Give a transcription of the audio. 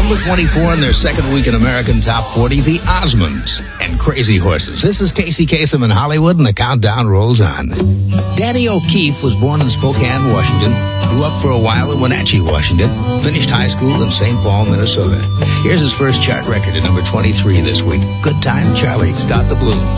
Number 24 in their second week in American Top 40, the Osmonds and Crazy Horses. This is Casey Kasem in Hollywood, and the countdown rolls on. Danny O'Keefe was born in Spokane, Washington, grew up for a while in Wenatchee, Washington, finished high school in St. Paul, Minnesota. Here's his first chart record at number 23 this week. Good Time Charlie's Got the Blues.